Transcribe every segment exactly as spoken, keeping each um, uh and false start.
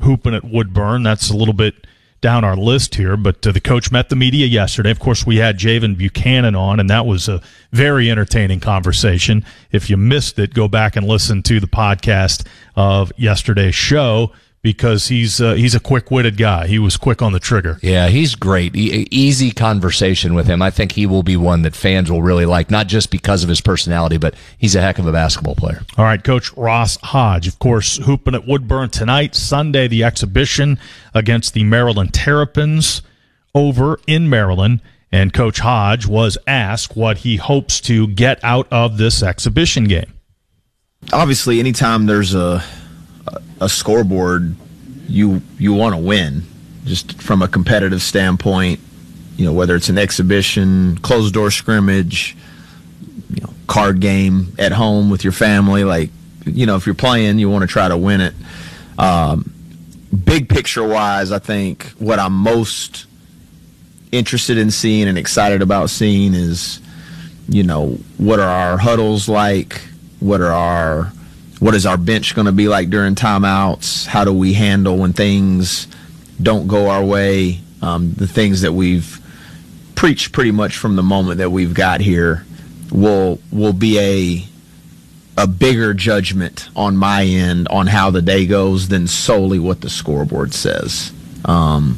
hooping at Woodburn. That's a little bit down our list here, but uh, the coach met the media yesterday. Of course, we had Javen Buchanan on, and that was a very entertaining conversation. If you missed it, go back and listen to the podcast of yesterday's show, because he's uh, he's a quick-witted guy. He was quick on the trigger. Yeah, he's great. E- easy conversation with him. I think he will be one that fans will really like, not just because of his personality, but he's a heck of a basketball player. All right, Coach Ross Hodge, of course, hooping at Woodburn tonight. Sunday, the exhibition against the Maryland Terrapins over in Maryland. And Coach Hodge was asked what he hopes to get out of this exhibition game. Obviously, anytime there's a a scoreboard, you you want to win, just from a competitive standpoint. You know, whether it's an exhibition, closed door scrimmage, you know, card game at home with your family. Like, you know, if you're playing, you want to try to win it. Um, big picture wise, I think what I'm most interested in seeing and excited about seeing is, you know, what are our huddles like? What are our What is our bench going to be like during timeouts? How do we handle when things don't go our way? Um, the things that we've preached pretty much from the moment that we've got here will will be a a bigger judgment on my end on how the day goes than solely what the scoreboard says. Um,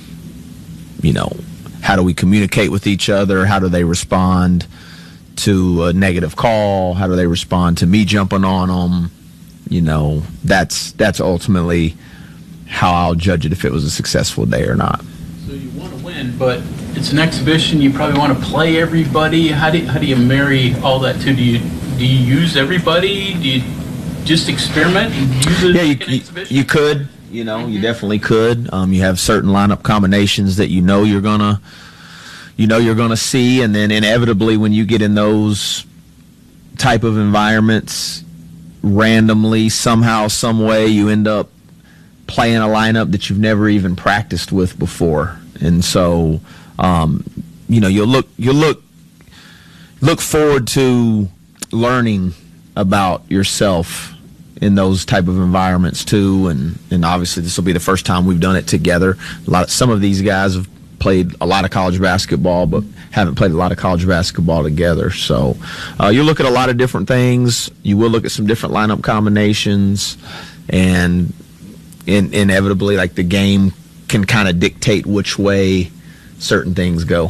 you know, how do we communicate with each other? How do they respond to a negative call? How do they respond to me jumping on them? You know, that's that's ultimately how I'll judge it if it was a successful day or not. So you want to win, but it's an exhibition. You probably want to play everybody. How do you, how do you marry all that too? Do you do you use everybody? Do you just experiment and use it yeah, you, like an exhibition? you could. You know, mm-hmm. you definitely could. Um, you have certain lineup combinations that you know you're gonna. you know you're going to see, and then inevitably when you get in those type of environments, randomly, somehow, some way, you end up playing a lineup that you've never even practiced with before. And so, um, you know, you'll look, you'll look, look forward to learning about yourself in those type of environments too. And, and obviously this will be the first time we've done it together. A lot of, some of these guys have played a lot of college basketball, but haven't played a lot of college basketball together. So uh, you look at a lot of different things. You will look at some different lineup combinations, and in, inevitably, like, the game can kind of dictate which way certain things go.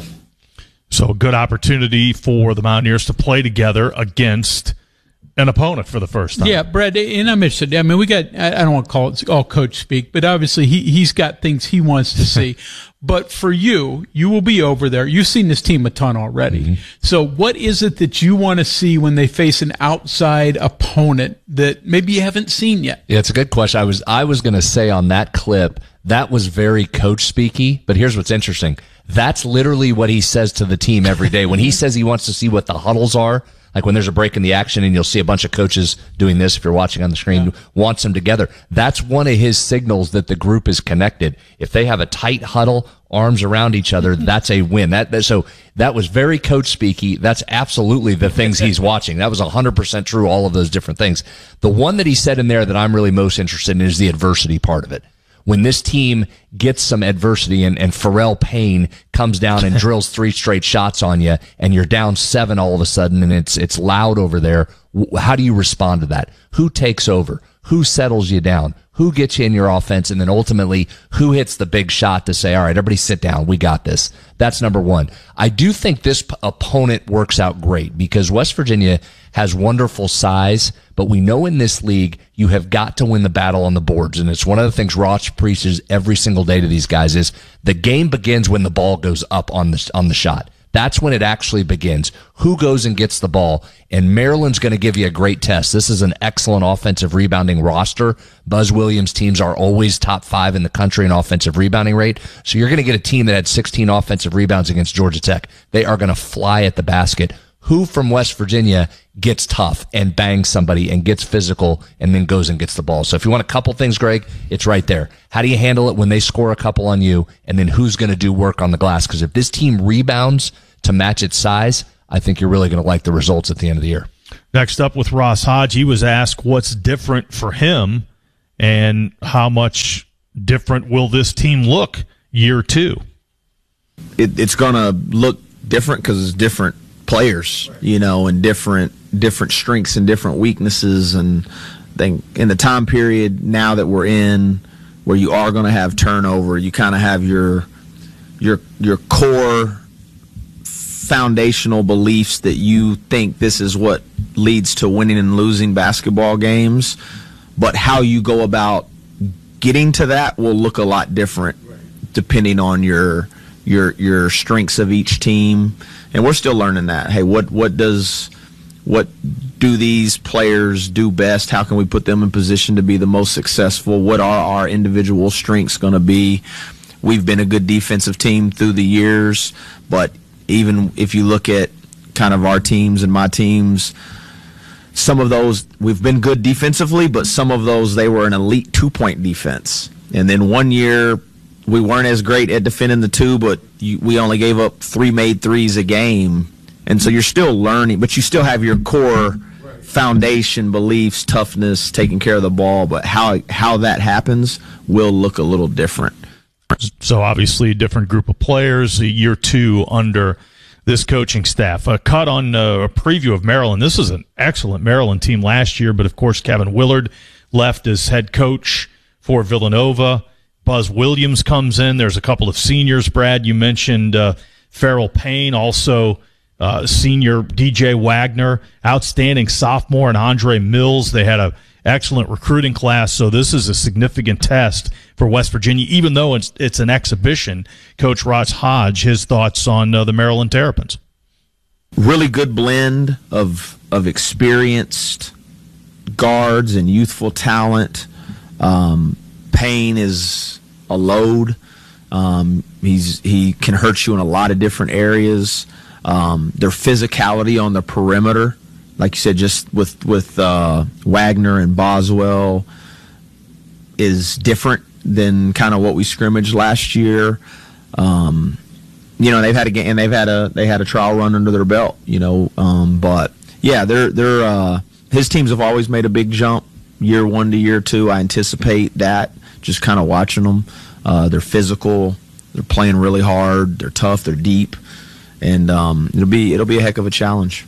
So a good opportunity for the Mountaineers to play together against an opponent for the first time. Yeah, Brad, and I'm interested. I mean, we got, I don't want to call it all coach speak, but obviously he, he's got things he wants to see. But for you, you will be over there. You've seen this team a ton already. Mm-hmm. So what is it that you want to see when they face an outside opponent that maybe you haven't seen yet? Yeah, it's a good question. I was, I was going to say on that clip, that was very coach speaky, but here's what's interesting. That's literally what he says to the team every day. When he says he wants to see what the huddles are, like when there's a break in the action and you'll see a bunch of coaches doing this, if you're watching on the screen, yeah. wants them together. That's one of his signals that the group is connected. If they have a tight huddle, arms around each other, that's a win. That, that so that was very coach speaky. That's absolutely the things he's watching. That was one hundred percent true, all of those different things. The one that he said in there that I'm really most interested in is the adversity part of it. When this team gets some adversity and, and Pharrell Payne comes down and drills three straight shots on you and you're down seven all of a sudden and it's it's loud over there, how do you respond to that? Who takes over? Who settles you down? Who gets you in your offense? And then ultimately, who hits the big shot to say, all right, everybody sit down. We got this. That's number one. I do think this p- opponent works out great because West Virginia has wonderful size, but we know in this league, you have got to win the battle on the boards. And it's one of the things Ross preaches every single day to these guys is the game begins when the ball goes up on the, on the shot. That's when it actually begins. Who goes and gets the ball? And Maryland's going to give you a great test. This is an excellent offensive rebounding roster. Buzz Williams' teams are always top five in the country in offensive rebounding rate. So you're going to get a team that had sixteen offensive rebounds against Georgia Tech. They are going to fly at the basket. Who from West Virginia gets tough and bangs somebody and gets physical and then goes and gets the ball? So if you want a couple things, Greg, it's right there. How do you handle it when they score a couple on you? And then who's going to do work on the glass? Because if this team rebounds to match its size, I think you're really going to like the results at the end of the year. Next up with Ross Hodge, he was asked what's different for him and how much different will this team look year two? It, it's going to look different because it's different players, you know, and different different strengths and different weaknesses. And I think in the time period now that we're in, where you are going to have turnover, you kind of have your your your core foundational beliefs that you think this is what leads to winning and losing basketball games, but how you go about getting to that will look a lot different depending on your your your strengths of each team. And we're still learning that. Hey, what what does what do these players do best? How can we put them in position to be the most successful? What are our individual strengths going to be? We've been a good defensive team through the years, but even if you look at kind of our teams and my teams, some of those, we've been good defensively, but some of those, they were an elite two-point defense. And then one year, we weren't as great at defending the two, but you, we only gave up three made threes a game. And so you're still learning, but you still have your core foundation, beliefs, toughness, taking care of the ball. But how how that happens will look a little different. So obviously a different group of players, year two under this coaching staff. A cut on uh, a preview of Maryland. This is an excellent Maryland team last year, but of course Kevin Willard left as head coach for Villanova. Buzz Williams comes in. There's a couple of seniors, Brad. You mentioned uh, Farrell Payne, also uh, senior D J Wagner, outstanding sophomore, and Andre Mills. They had a excellent recruiting class, so this is a significant test for West Virginia, even though it's, it's an exhibition. Coach Ross Hodge, his thoughts on uh, the Maryland Terrapins. Really good blend of of experienced guards and youthful talent. Um, Payne is a load. Um, he's he can hurt you in a lot of different areas. Um, their physicality on the perimeter, like you said, just with with uh, Wagner and Boswell, is different than kind of what we scrimmaged last year. Um, you know, they've had a game, and they've had a they had a trial run under their belt. You know, um, but yeah, they're they're uh, his teams have always made a big jump year one to year two. I anticipate that just kind of watching them. Uh, they're physical. They're playing really hard. They're tough. They're deep, and um, it'll be it'll be a heck of a challenge.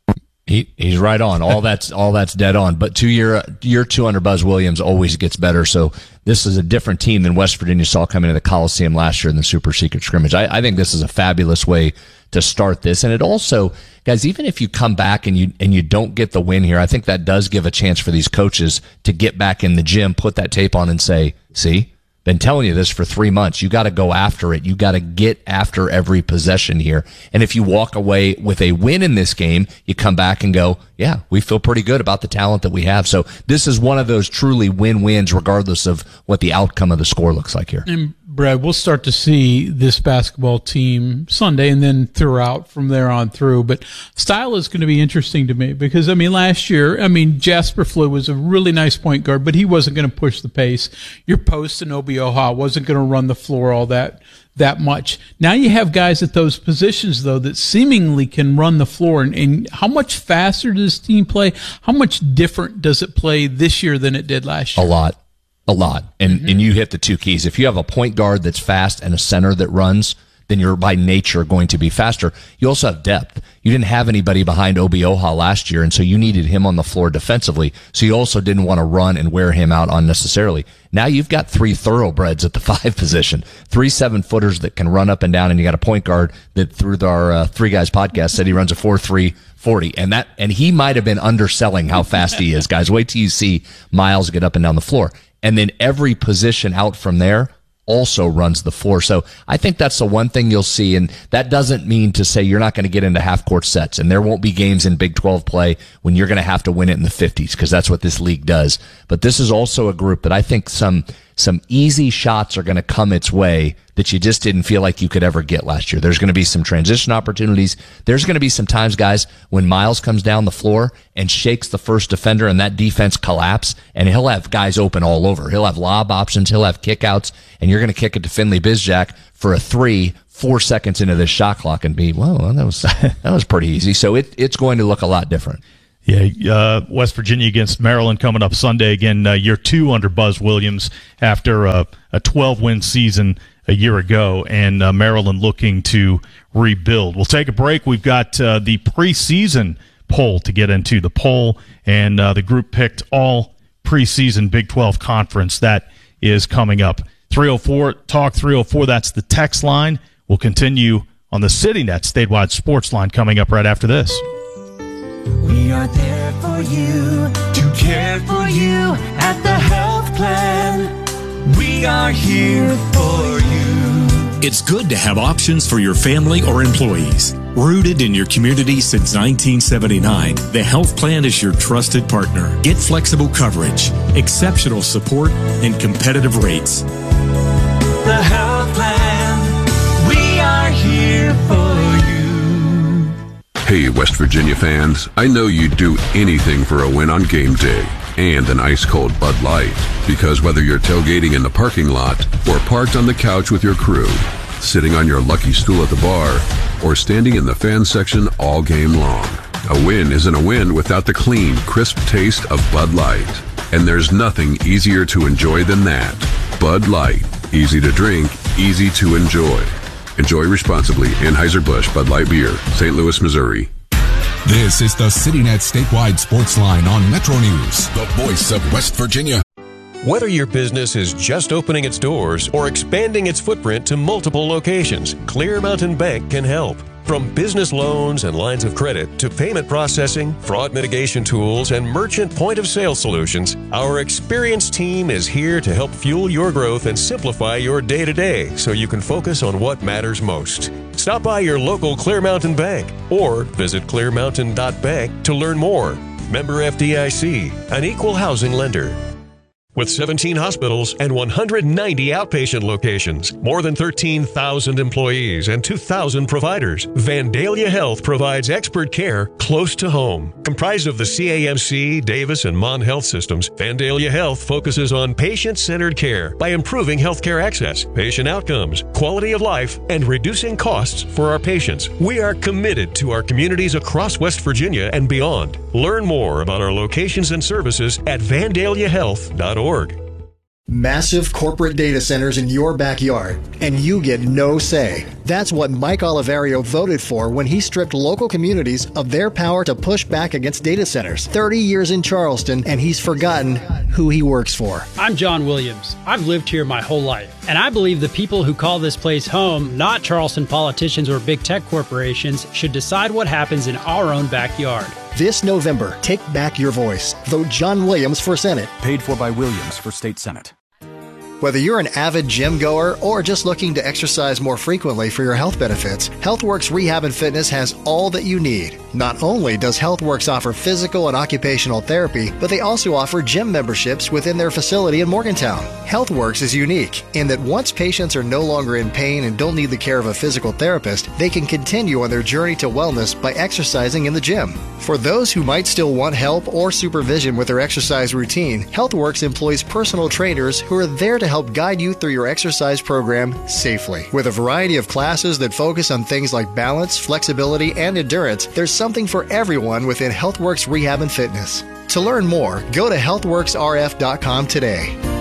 He he's right on. All that's all that's dead on. But two year year two under Buzz Williams always gets better. So this is a different team than West Virginia saw coming into the Coliseum last year in the Super Secret Scrimmage. I, I think this is a fabulous way to start this. And it also, guys, even if you come back and you and you don't get the win here, I think that does give a chance for these coaches to get back in the gym, put that tape on, and say, "See, been telling you this for three months. You got to go after it. You got to get after every possession here." And if you walk away with a win in this game, you come back and go, yeah, we feel pretty good about the talent that we have. So this is one of those truly win-wins regardless of what the outcome of the score looks like here. And Brad, we'll start to see this basketball team Sunday and then throughout from there on through. But style is going to be interesting to me because, I mean, last year, I mean, Jasper Flew was a really nice point guard, but he wasn't going to push the pace. Your post and Obioha wasn't going to run the floor all that that much. Now you have guys at those positions, though, that seemingly can run the floor. And, and how much faster does this team play? How much different does it play this year than it did last year? A lot. A lot. And mm-hmm. and you hit the two keys. If you have a point guard that's fast and a center that runs, then you're by nature going to be faster. You also have depth. You didn't have anybody behind Obioha last year, and so you needed him on the floor defensively. So you also didn't want to run and wear him out unnecessarily. Now you've got three thoroughbreds at the five position, three seven-footers that can run up and down, and you got a point guard that through our uh, Three Guys podcast said he runs a four three forty, and that and he might have been underselling how fast he is, guys. Wait till you see Miles get up and down the floor. And then every position out from there also runs the floor. So I think that's the one thing you'll see. And that doesn't mean to say you're not going to get into half court sets. And there won't be games in Big twelve play when you're going to have to win it in the fifties, because that's what this league does. But this is also a group that I think some some easy shots are going to come its way that you just didn't feel like you could ever get last year. There's going to be some transition opportunities. There's going to be some times, guys, when Miles comes down the floor and shakes the first defender and that defense collapse, and he'll have guys open all over. He'll have lob options. He'll have kickouts, and you're going to kick it to Finley Bizjack for a three, four seconds into this shot clock and be, well, that was that was pretty easy. So it it's going to look a lot different. Yeah, uh, West Virginia against Maryland coming up Sunday. Again, uh, year two under Buzz Williams after uh, a twelve-win season a year ago, and uh, Maryland looking to rebuild. We'll take a break. We've got uh, the preseason poll to get into. The poll, and uh, the group picked all preseason Big twelve conference. That is coming up. three oh four, Talk three oh four, that's the text line. We'll continue on the CityNet statewide sports line coming up right after this. We are there for you, to care for you at the health plan. We are here for you. It's good to have options for your family or employees. Rooted in your community since nineteen seventy-nine, the health plan is your trusted partner. Get flexible coverage, exceptional support, and competitive rates. The health plan, we are here for you. Hey, West Virginia fans, I know you'd do anything for a win on game day and an ice-cold Bud Light. Because whether you're tailgating in the parking lot or parked on the couch with your crew, sitting on your lucky stool at the bar, or standing in the fan section all game long, a win isn't a win without the clean, crisp taste of Bud Light. And there's nothing easier to enjoy than that. Bud Light. Easy to drink, easy to enjoy. Enjoy responsibly. Anheuser-Busch Bud Light Beer, Saint Louis, Missouri. This is the CityNet statewide sports line on Metro News, the voice of West Virginia. Whether your business is just opening its doors or expanding its footprint to multiple locations, Clear Mountain Bank can help. From business loans and lines of credit to payment processing, fraud mitigation tools, and merchant point-of-sale solutions, our experienced team is here to help fuel your growth and simplify your day-to-day so you can focus on what matters most. Stop by your local Clear Mountain Bank or visit clear mountain dot bank to learn more. Member F D I C, an equal housing lender. With seventeen hospitals and one hundred ninety outpatient locations, more than thirteen thousand employees, and two thousand providers, Vandalia Health provides expert care close to home. Comprised of the C A M C, Davis, and Mon Health systems, Vandalia Health focuses on patient-centered care by improving healthcare access, patient outcomes, quality of life, and reducing costs for our patients. We are committed to our communities across West Virginia and beyond. Learn more about our locations and services at vandalia health dot org. Massive corporate data centers in your backyard, and you get no say. That's what Mike Oliverio voted for when he stripped local communities of their power to push back against data centers. thirty years in Charleston, and he's forgotten who he works for. I'm John Williams. I've lived here my whole life, and I believe the people who call this place home, not Charleston politicians or big tech corporations, should decide what happens in our own backyard. This November, take back your voice. Vote John Williams for Senate. Paid for by Williams for State Senate. Whether you're an avid gym goer or just looking to exercise more frequently for your health benefits, HealthWorks Rehab and Fitness has all that you need. Not only does HealthWorks offer physical and occupational therapy, but they also offer gym memberships within their facility in Morgantown. HealthWorks is unique in that once patients are no longer in pain and don't need the care of a physical therapist, they can continue on their journey to wellness by exercising in the gym. For those who might still want help or supervision with their exercise routine, HealthWorks employs personal trainers who are there to help guide you through your exercise program safely. With a variety of classes that focus on things like balance, flexibility, and endurance, there's something for everyone within HealthWorks Rehab and Fitness. To learn more, go to health works r f dot com today.